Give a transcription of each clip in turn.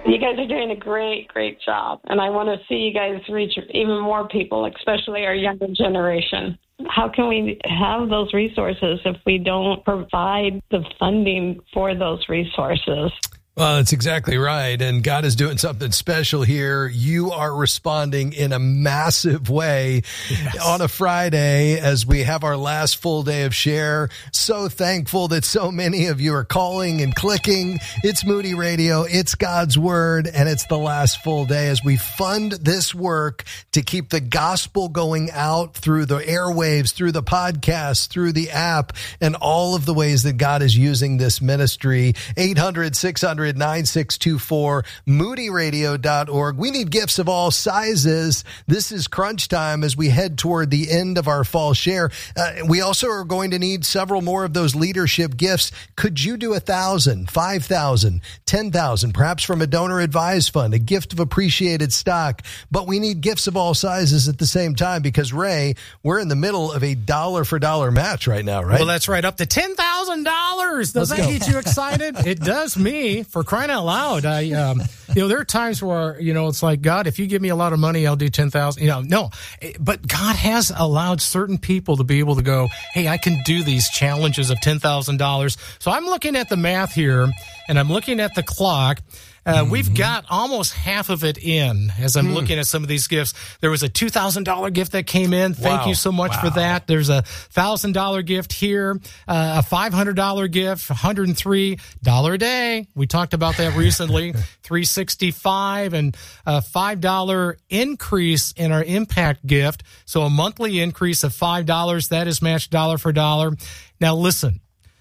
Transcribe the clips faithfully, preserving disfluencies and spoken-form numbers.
You guys are doing a great, great job. And I want to see you guys reach even more people, especially our younger generation. How can we have those resources if we don't provide the funding for those resources? Well, that's exactly right. And God is doing something special here. You are responding in a massive way yes. on a Friday as we have our last full day of Share. So thankful that so many of you are calling and clicking. It's Moody Radio. It's God's Word. And it's the last full day as we fund this work to keep the gospel going out through the airwaves, through the podcast, through the app, and all of the ways that God is using this ministry. eight hundred, six hundred, nine six two four, moody radio dot org. We need gifts of all sizes. This is crunch time as we head toward the end of our fall share. Uh, we also are going to need several more of those leadership gifts. Could you do a thousand, five thousand, ten thousand, perhaps from a donor advised fund, a gift of appreciated stock? But we need gifts of all sizes at the same time because, Ray, we're in the middle of a dollar for dollar match right now, right? Well, that's right. Up to ten thousand dollars. Does Let's that go. get you excited? It does me. For crying out loud, I, um, you know, there are times where, you know, it's like, God, if you give me a lot of money, I'll do ten thousand, you know, no, but God has allowed certain people to be able to go, hey, I can do these challenges of ten thousand dollars. So I'm looking at the math here and I'm looking at the clock. Uh, mm-hmm. We've got almost half of it in as I'm mm. looking at some of these gifts. There was a two thousand dollars gift that came in. Thank wow. you so much wow. for that. There's a one thousand dollars gift here, uh, a five hundred dollars gift, one hundred three dollars a day. We talked about that recently, three hundred sixty-five dollars, and a five dollars increase in our impact gift. So a monthly increase of five dollars. That is matched dollar for dollar. Now, listen,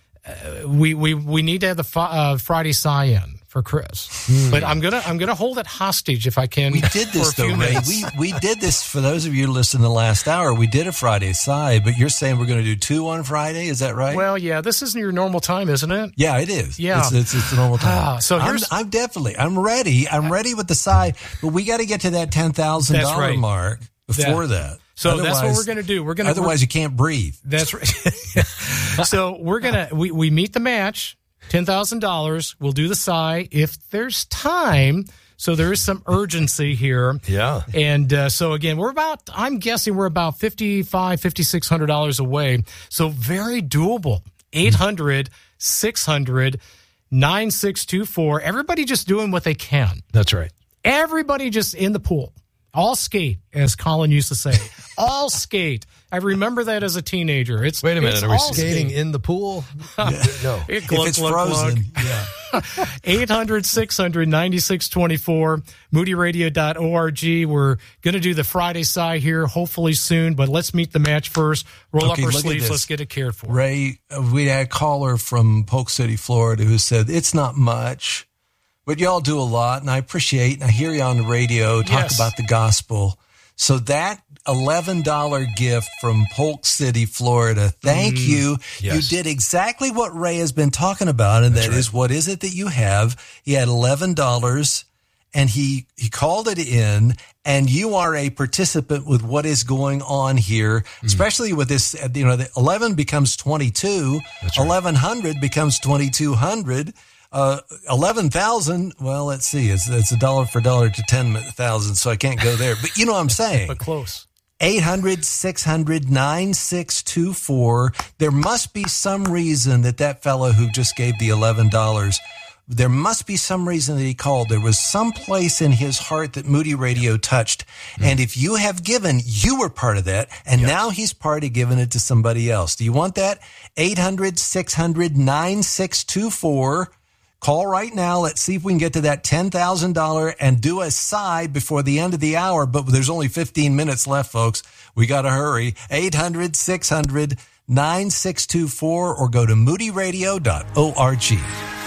uh, we, we, we need to have the fi- uh, Friday sign-in for Chris, mm. but I'm gonna I'm gonna hold it hostage if I can. We did this though, Ray. We we did this for those of you who listened to the last hour. We did a Friday side, but you're saying we're going to do two on Friday. Is that right? Well, yeah, this isn't your normal time, isn't it? Yeah, it is. Yeah, it's it's, it's the normal time. Ah, so here's, I'm, I'm definitely I'm ready. I'm ready with the side, but we got to get to that ten thousand right. dollar mark before that. that. So otherwise, that's what we're going to do. We're going to otherwise you can't breathe. That's right. So we're gonna we we meet the match. ten thousand dollars. We'll do the S I if there's time. So there is some urgency here. Yeah. And uh, so, again, we're about, I'm guessing we're about fifty-five hundred dollars, fifty-six hundred dollars away. So very doable. eight hundred, six hundred, nine six two four. Everybody just doing what they can. That's right. Everybody just in the pool. All skate, as Colin used to say. All skate. I remember that as a teenager. It's Wait a minute. Are we skating skate. in the pool? Yeah. No. It glug, if it's glug, frozen. Glug. Yeah. eight hundred, six hundred, ninety-six twenty-four, moody radio dot org. We're going to do the Friday side here, hopefully soon, but let's meet the match first. Roll okay, up our sleeves. Let's get it cared for. Ray, we had a caller from Polk City, Florida, who said, it's not much, but y'all do a lot, and I appreciate, and I hear you on the radio talk yes. about the gospel. So that eleven dollars gift from Polk City, Florida, thank mm, you. Yes. You did exactly what Ray has been talking about, and That's that right. is, what is it that you have? He had eleven dollars, and he, he called it in, and you are a participant with what is going on here, mm. especially with this, you know, the eleven becomes twenty-two, right. eleven hundred becomes twenty-two hundred. Uh, eleven thousand, well, let's see, it's, it's a dollar for dollar to ten thousand, so I can't go there. But you know what I'm saying. But close. eight hundred, six hundred, nine six two four. There must be some reason that that fellow who just gave the eleven dollars, there must be some reason that he called. There was some place in his heart that Moody Radio touched. Mm. And if you have given, you were part of that. And yes. now he's part of giving it to somebody else. Do you want that? eight hundred, six hundred, nine six two four. Call right now. Let's see if we can get to that ten thousand dollars and do a side before the end of the hour. But there's only fifteen minutes left, folks. We got to hurry. eight hundred, six hundred, nine six two four or go to moody radio dot org.